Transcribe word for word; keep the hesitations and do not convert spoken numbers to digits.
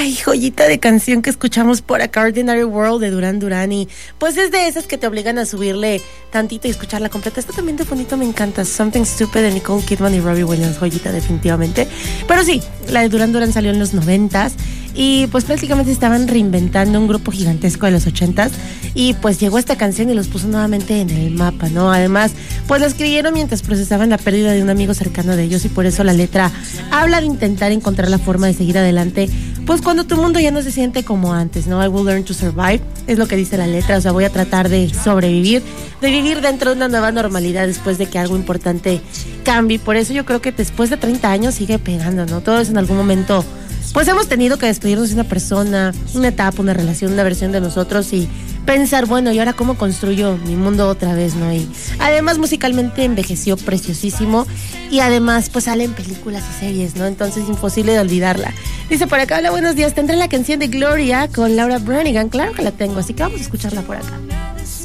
Ay, joyita de canción que escuchamos por acá, Ordinary World de Duran Duran. Y pues es de esas que te obligan a subirle tantito y escucharla completa. Esta también de bonito me encanta, Something Stupid de Nicole Kidman y Robbie Williams, joyita definitivamente. Pero sí, la de Duran Duran salió en los noventas y pues prácticamente estaban reinventando un grupo gigantesco de los ochentas y pues llegó esta canción y los puso nuevamente en el mapa, ¿no? Además, pues la escribieron mientras procesaban la pérdida de un amigo cercano de ellos y por eso la letra habla de intentar encontrar la forma de seguir adelante, pues cuando tu mundo ya no se siente como antes, ¿no? I will learn to survive, es lo que dice la letra, o sea, voy a tratar de sobrevivir, de vivir dentro de una nueva normalidad después de que algo importante cambie. Por eso yo creo que después de treinta años sigue pegando, ¿no? Todos en algún momento pues hemos tenido que despedirnos de una persona, una etapa, una relación, una versión de nosotros y pensar, bueno, ¿y ahora cómo construyo mi mundo otra vez, no? Y además musicalmente envejeció preciosísimo y además pues salen películas y series, ¿no? Entonces imposible de olvidarla. Dice por acá, hola, buenos días, ¿tendré la canción de Gloria con Laura Branigan? Claro que la tengo, así que vamos a escucharla por acá.